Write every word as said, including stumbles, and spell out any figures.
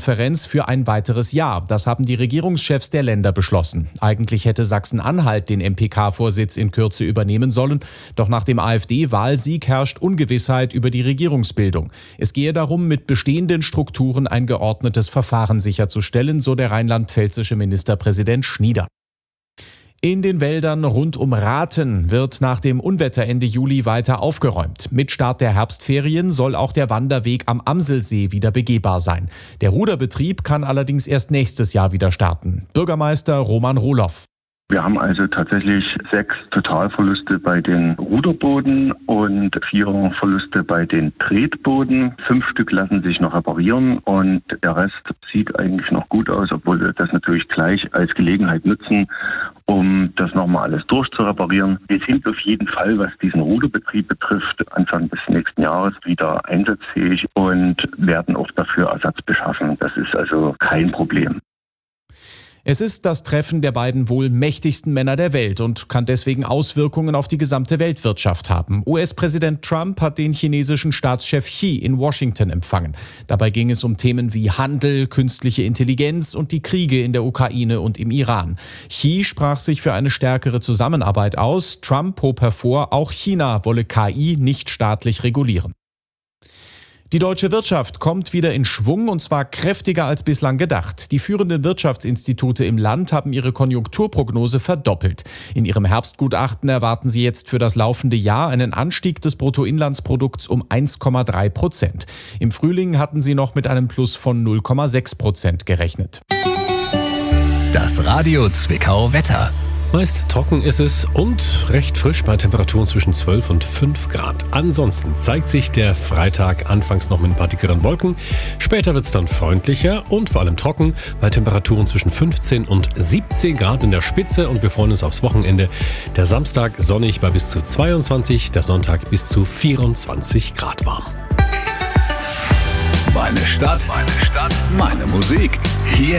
Landeskonferenz für ein weiteres Jahr. Das haben die Regierungschefs der Länder beschlossen. Eigentlich hätte Sachsen-Anhalt den M P K-Vorsitz in Kürze übernehmen sollen. Doch nach dem AfD-Wahlsieg herrscht Ungewissheit über die Regierungsbildung. Es gehe darum, mit bestehenden Strukturen ein geordnetes Verfahren sicherzustellen, so der rheinland-pfälzische Ministerpräsident Schnieder. In den Wäldern rund um Rathen wird nach dem Unwetter Ende Juli weiter aufgeräumt. Mit Start der Herbstferien soll auch der Wanderweg am Amselsee wieder begehbar sein. Der Ruderbetrieb kann allerdings erst nächstes Jahr wieder starten. Bürgermeister Roman Rohloff. Wir haben also tatsächlich sechs Totalverluste bei den Ruderbooten und vier Verluste bei den Tretbooten. Fünf Stück lassen sich noch reparieren und der Rest sieht eigentlich noch gut aus, obwohl wir das natürlich gleich als Gelegenheit nutzen, um das nochmal alles durchzureparieren. Wir sind auf jeden Fall, was diesen Ruderbetrieb betrifft, Anfang des nächsten Jahres wieder einsatzfähig und werden auch dafür Ersatz beschaffen. Das ist also kein Problem. Es ist das Treffen der beiden wohl mächtigsten Männer der Welt und kann deswegen Auswirkungen auf die gesamte Weltwirtschaft haben. U S-Präsident Trump hat den chinesischen Staatschef Xi in Washington empfangen. Dabei ging es um Themen wie Handel, künstliche Intelligenz und die Kriege in der Ukraine und im Iran. Xi sprach sich für eine stärkere Zusammenarbeit aus. Trump hob hervor, auch China wolle K I nicht staatlich regulieren. Die deutsche Wirtschaft kommt wieder in Schwung und zwar kräftiger als bislang gedacht. Die führenden Wirtschaftsinstitute im Land haben ihre Konjunkturprognose verdoppelt. In ihrem Herbstgutachten erwarten sie jetzt für das laufende Jahr einen Anstieg des Bruttoinlandsprodukts um eins Komma drei Prozent. Im Frühling hatten sie noch mit einem Plus von null Komma sechs Prozent gerechnet. Das Radio Zwickau Wetter. Meist trocken ist es und recht frisch bei Temperaturen zwischen zwölf und fünf Grad. Ansonsten zeigt sich der Freitag anfangs noch mit ein paar dickeren Wolken. Später wird es dann freundlicher und vor allem trocken bei Temperaturen zwischen fünfzehn und siebzehn Grad in der Spitze. Und wir freuen uns aufs Wochenende. Der Samstag sonnig bei bis zu zweiundzwanzig, der Sonntag bis zu vierundzwanzig Grad warm. Meine Stadt, meine Stadt, meine Musik. Hier